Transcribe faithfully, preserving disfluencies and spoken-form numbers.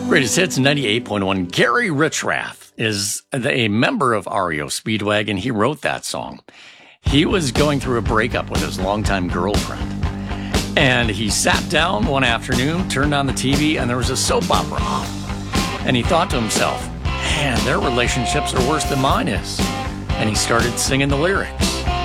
Greatest Hits ninety-eight point one. Gary Richrath is a member of R E O Speedwagon. He wrote that song. He was going through a breakup with his longtime girlfriend. And he sat down one afternoon, turned on the T V, and there was a soap opera on. And he thought to himself, man, their relationships are worse than mine is. And he started singing the lyrics.